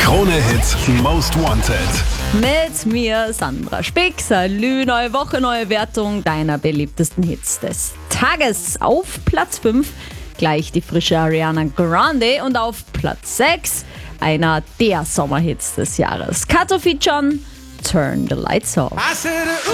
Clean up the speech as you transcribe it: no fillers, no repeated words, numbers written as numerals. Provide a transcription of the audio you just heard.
Krone-Hit Most Wanted. Mit mir, Sandra Spick. Salü, neue Woche, neue Wertung deiner beliebtesten Hits des Tages. Auf Platz 5 gleich die frische Ariana Grande und auf Platz 6 einer der Sommerhits des Jahres. Kato featuren Turn the Lights Off. I said, ooh,